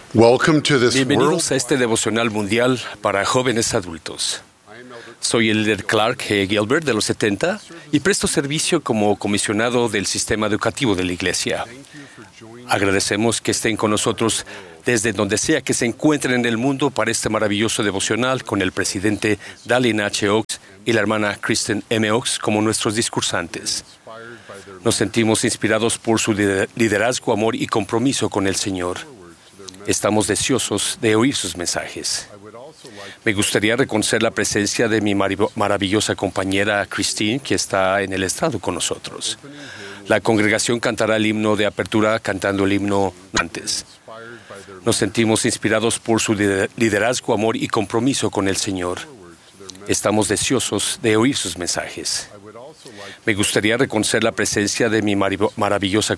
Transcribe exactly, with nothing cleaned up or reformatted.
Welcome to this Bienvenidos world. a este devocional mundial para jóvenes adultos. Soy el líder Clark G. Gilbert de los setenta y presto servicio como comisionado del sistema educativo de la Iglesia. Agradecemos que estén con nosotros desde donde sea que se encuentren en el mundo para este maravilloso devocional con el presidente Dallin H. Oaks y la hermana Kristen M. Oaks como nuestros discursantes. Nos sentimos inspirados por su liderazgo, amor y compromiso con el Señor. Estamos deseosos de oír sus mensajes. Me gustaría reconocer la presencia de mi maravillosa compañera Christine, que está en el estrado con nosotros. La congregación cantará el himno de apertura cantando el himno antes. Nos sentimos inspirados por su liderazgo, amor y compromiso con el Señor. Estamos deseosos de oír sus mensajes. Me gustaría reconocer la presencia de mi maravillosa